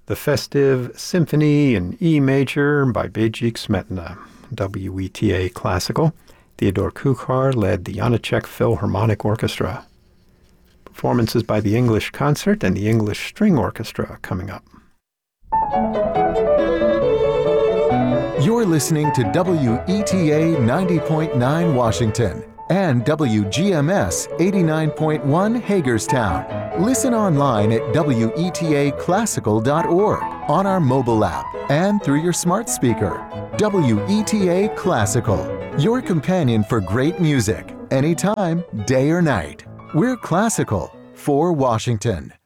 The Festive Symphony in E major by Bejik Smetana, WETA Classical. Theodore Kuchar led the Janáček Philharmonic Orchestra. Performances by the English Concert and the English String Orchestra coming up. You're listening to WETA 90.9 Washington and WGMS 89.1 Hagerstown. Listen online at WETAclassical.org, on our mobile app, and through your smart speaker. WETA Classical, your companion for great music, anytime, day or night. We're classical for Washington.